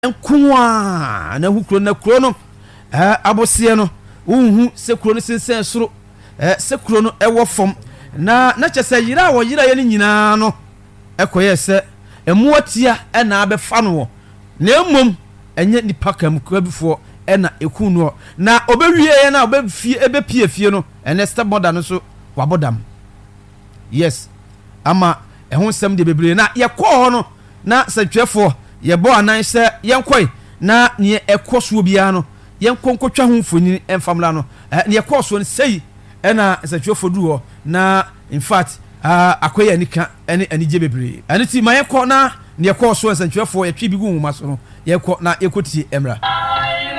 enkuwa na hu kuro na kuro no abose no unhu se kuro no sensen soro se kuro no ewo fom na kyese yira wo yira ye ni nyina no ekoye se emuatia na abefa no na emom enye nipa kam kwa bifo na ekunu na obewie ye na obefie ebepie fie no ene step border no so wabodam yes ama ehun sem de bebre na ye ko no na satwefo ye bo anan se yenkoi na ne ekoso bia no yenkonkotwa ho mfoni emfamla no ne ekoso no sei na satwefo du ho na in fact akoya nika ene anije bebre ani ti ma ye ko na ne ekoso satwefo ye twi bi gu huma so no ye ko na ekotie emra